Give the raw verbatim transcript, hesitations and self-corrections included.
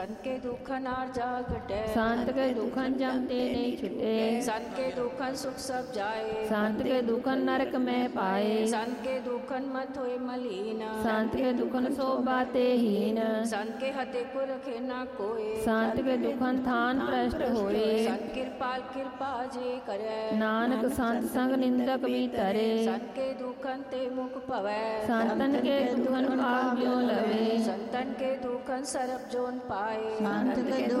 संत के दुखन आर जागटे, संत के दुखन जमते नहीं छुटे। संत के दुखन सुख सब जाए, संत के दुखन नरक में पाए। संत के दुखन मत होए मलीन, संत के दुखन सो बाते हीन। संत के हते को रखे ना कोई, संत के दुखन थान भ्रष्ट होए। संत कृपाल कृपा जे करे, नानक संत संग निंदक भी तरे। संत के दुखन ते मुख पवै, संतन के दुखन भाग्यो लवे। संतन के दुखन सरब जोन पाए, संत के